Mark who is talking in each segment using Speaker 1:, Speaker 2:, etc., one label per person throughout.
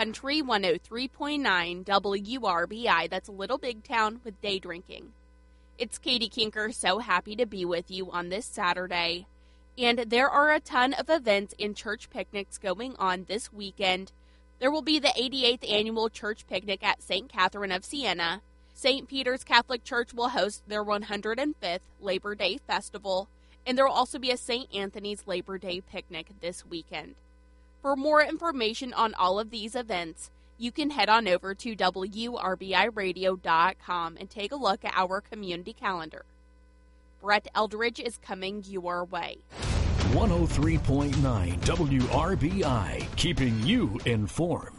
Speaker 1: Country 103.9 WRBI. That's Little Big Town with Day Drinking. It's Katie Kinker, so happy to be with you on this Saturday. And there are a ton of events and church picnics going on this weekend. There will be the 88th Annual Church Picnic at St. Catherine of Siena. St. Peter's Catholic Church will host their 105th Labor Day Festival, and there will also be a St. Anthony's Labor Day Picnic this weekend. For more information on all of these events, you can head on over to WRBIRadio.com and take a look at our community calendar. Brett Eldridge is coming your way.
Speaker 2: 103.9 WRBI, keeping you informed.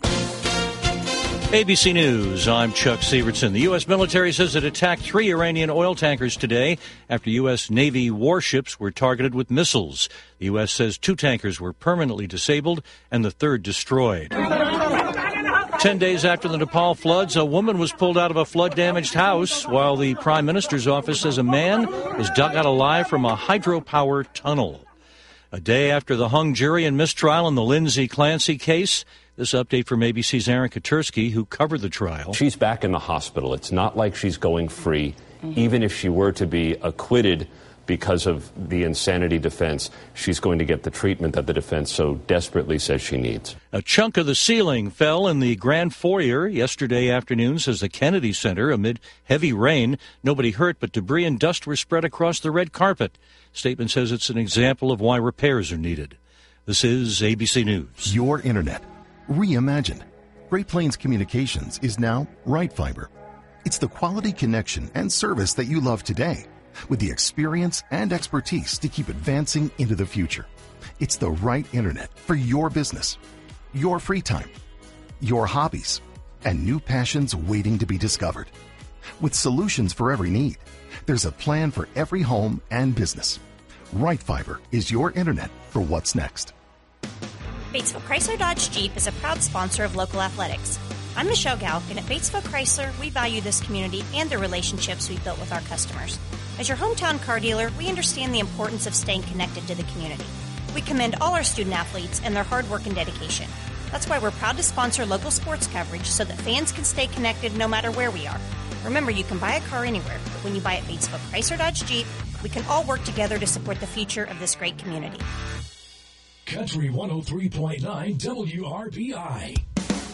Speaker 3: ABC News, I'm Chuck Sievertson. The U.S. military says it attacked 3 Iranian oil tankers today after U.S. Navy warships were targeted with missiles. The U.S. says 2 tankers were permanently disabled and the 3rd destroyed. 10 days after the Nepal floods, a woman was pulled out of a flood-damaged house, while the Prime Minister's office says a man was dug out alive from a hydropower tunnel. A day after the hung jury in mistrial in the Lindsay Clancy case, this update from ABC's Aaron Katursky, who covered the trial.
Speaker 4: She's back in the hospital. It's not like she's going free. Even if she were to be acquitted because of the insanity defense, she's going to get the treatment that the defense so desperately says she needs.
Speaker 3: A chunk of the ceiling fell in the Grand Foyer yesterday afternoon, says the Kennedy Center, amid heavy rain. Nobody hurt, but debris and dust were spread across the red carpet. Statement says it's an example of why repairs are needed. This is ABC News.
Speaker 5: Your internet, reimagined. Great Plains Communications is now Right Fiber. It's the quality connection and service that you love today, with the experience and expertise to keep advancing into the future. It's the right internet for your business, your free time, your hobbies, and new passions waiting to be discovered. With solutions for every need, there's a plan for every home and business. Right Fiber is your internet for what's next.
Speaker 6: Batesville Chrysler Dodge Jeep is a proud sponsor of local athletics. I'm Michelle Galk, and at Batesville Chrysler, we value this community and the relationships we've built with our customers. As your hometown car dealer, we understand the importance of staying connected to the community. We commend all our student athletes and their hard work and dedication. That's why we're proud to sponsor local sports coverage so that fans can stay connected no matter where we are. Remember, you can buy a car anywhere, but when you buy at Batesville Chrysler Dodge Jeep, we can all work together to support the future of this great community.
Speaker 2: Country 103.9 WRBI.